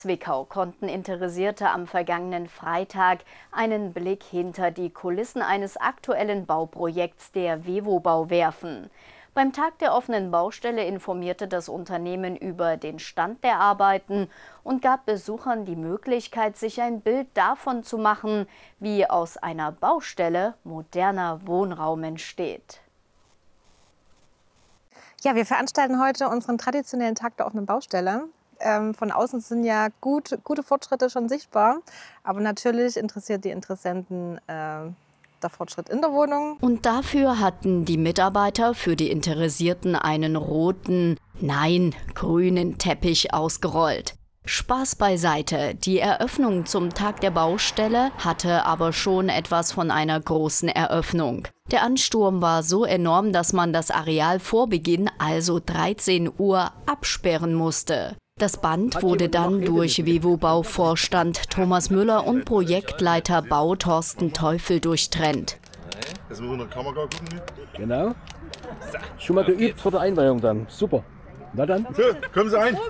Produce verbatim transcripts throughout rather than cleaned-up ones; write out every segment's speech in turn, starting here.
Zwickau konnten Interessierte am vergangenen Freitag einen Blick hinter die Kulissen eines aktuellen Bauprojekts der Vevobau werfen. Beim Tag der offenen Baustelle informierte das Unternehmen über den Stand der Arbeiten und gab Besuchern die Möglichkeit, sich ein Bild davon zu machen, wie aus einer Baustelle moderner Wohnraum entsteht. Ja, wir veranstalten heute unseren traditionellen Tag der offenen Baustelle. Ähm, von außen sind ja gut, gute Fortschritte schon sichtbar, aber natürlich interessiert die Interessenten äh, der Fortschritt in der Wohnung. Und dafür hatten die Mitarbeiter für die Interessierten einen roten, nein, grünen Teppich ausgerollt. Spaß beiseite, die Eröffnung zum Tag der Baustelle hatte aber schon etwas von einer großen Eröffnung. Der Ansturm war so enorm, dass man das Areal vor Beginn, also dreizehn Uhr, absperren musste. Das Band wurde dann durch Vevobau-Vorstand Thomas Müller und Projektleiter Bau Thorsten Teufel durchtrennt. Jetzt müssen wir in der Kamera gucken. Genau. Schon mal geübt vor der Einweihung dann. Super. Na dann. So, kommen Sie ein.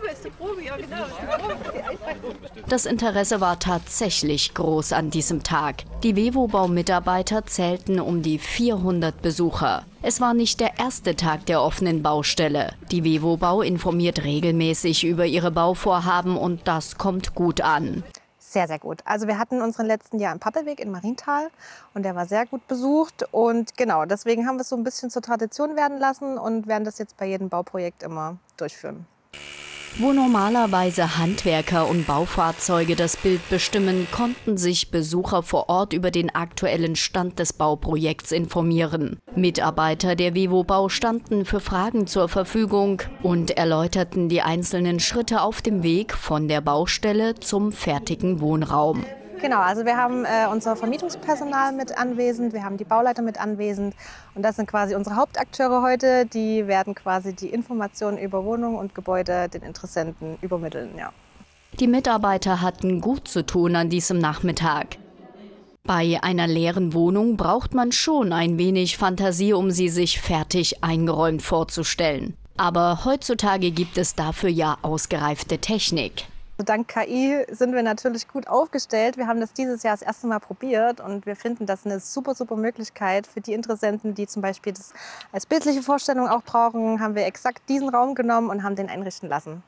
Das Interesse war tatsächlich groß an diesem Tag. Die Vevobau-Mitarbeiter zählten um die vierhundert Besucher. Es war nicht der erste Tag der offenen Baustelle. Die Vevobau informiert regelmäßig über ihre Bauvorhaben und das kommt gut an. Sehr, sehr gut. Also wir hatten unseren letzten Jahr im Pappelweg in Marienthal und der war sehr gut besucht. Und genau, deswegen haben wir es so ein bisschen zur Tradition werden lassen und werden das jetzt bei jedem Bauprojekt immer durchführen. Wo normalerweise Handwerker und Baufahrzeuge das Bild bestimmen, konnten sich Besucher vor Ort über den aktuellen Stand des Bauprojekts informieren. Mitarbeiter der Vevobau standen für Fragen zur Verfügung und erläuterten die einzelnen Schritte auf dem Weg von der Baustelle zum fertigen Wohnraum. Genau, also wir haben äh, unser Vermietungspersonal mit anwesend, wir haben die Bauleiter mit anwesend und das sind quasi unsere Hauptakteure heute. Die werden quasi die Informationen über Wohnungen und Gebäude den Interessenten übermitteln. Ja. Die Mitarbeiter hatten gut zu tun an diesem Nachmittag. Bei einer leeren Wohnung braucht man schon ein wenig Fantasie, um sie sich fertig eingeräumt vorzustellen. Aber heutzutage gibt es dafür ja ausgereifte Technik. Dank K I sind wir natürlich gut aufgestellt. Wir haben das dieses Jahr das erste Mal probiert und wir finden das eine super, super Möglichkeit für die Interessenten, die zum Beispiel das als bildliche Vorstellung auch brauchen, haben wir exakt diesen Raum genommen und haben den einrichten lassen.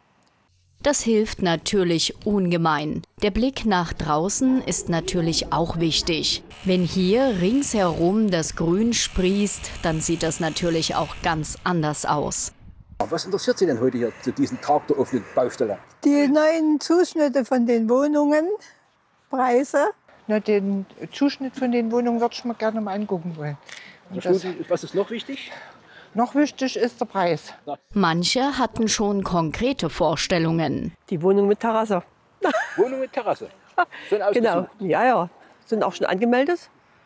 Das hilft natürlich ungemein. Der Blick nach draußen ist natürlich auch wichtig. Wenn hier ringsherum das Grün sprießt, dann sieht das natürlich auch ganz anders aus. Was interessiert Sie denn heute hier zu diesem Tag der offenen Baustelle? Die neuen Zuschnitte von den Wohnungen, Preise. Na, den Zuschnitt von den Wohnungen würde ich mir gerne mal angucken wollen. Und das, was ist noch wichtig? Noch wichtig ist der Preis. Manche hatten schon konkrete Vorstellungen. Die Wohnung mit Terrasse. Wohnung mit Terrasse. Schon Genau, ja, ja. Sind auch schon angemeldet.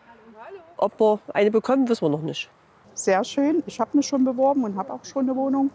Ob wir eine bekommen, wissen wir noch nicht. Sehr schön. Ich habe mich schon beworben und habe auch schon eine Wohnung.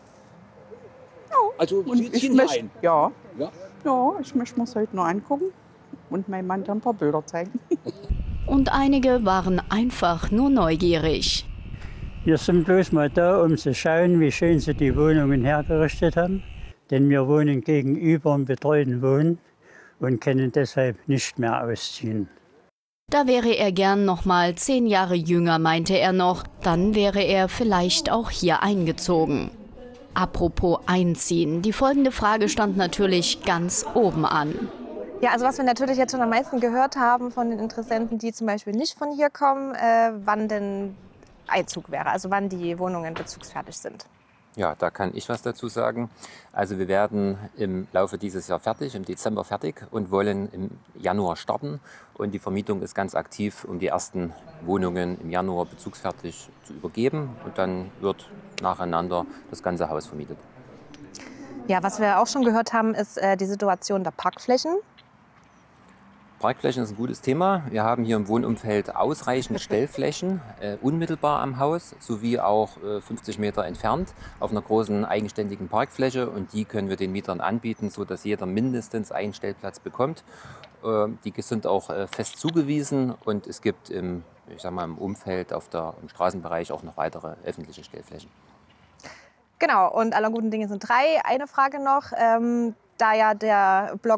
Ja. Also und Sie ich ziehen möcht, ein? Ja. Ja. Ja, ich möchte mir es heute noch angucken und meinem Mann dann ein paar Bilder zeigen. Und einige waren einfach nur neugierig. Wir sind bloß mal da, um zu schauen, wie schön sie die Wohnungen hergerichtet haben. Denn wir wohnen gegenüber im betreuten Wohnen und können deshalb nicht mehr ausziehen. Da wäre er gern noch mal zehn Jahre jünger, meinte er noch. Dann wäre er vielleicht auch hier eingezogen. Apropos einziehen, die folgende Frage stand natürlich ganz oben an. Ja, also was wir natürlich jetzt schon am meisten gehört haben von den Interessenten, die zum Beispiel nicht von hier kommen, äh, wann denn Einzug wäre, also wann die Wohnungen bezugsfertig sind. Ja, da kann ich was dazu sagen. Also wir werden im Laufe dieses Jahr fertig, im Dezember fertig und wollen im Januar starten. Und die Vermietung ist ganz aktiv, um die ersten Wohnungen im Januar bezugsfertig zu übergeben. Und dann wird nacheinander das ganze Haus vermietet. Ja, was wir auch schon gehört haben, ist äh, die Situation der Parkflächen. Parkflächen ist ein gutes Thema. Wir haben hier im Wohnumfeld ausreichend Stellflächen, äh, unmittelbar am Haus, sowie auch äh, fünfzig Meter entfernt auf einer großen eigenständigen Parkfläche. Und die können wir den Mietern anbieten, sodass jeder mindestens einen Stellplatz bekommt. Äh, die sind auch äh, fest zugewiesen und es gibt im, ich sag mal, im Umfeld, auf der, im Straßenbereich auch noch weitere öffentliche Stellflächen. Genau, und aller guten Dinge sind drei. Eine Frage noch, ähm, da ja der Block